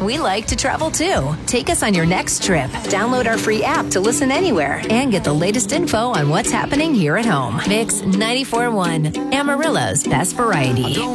we like to travel too. Take us on your next trip. Download our free app to listen anywhere and get the latest info on what's happening here at home. Mix 94.1, Amarillo's best variety.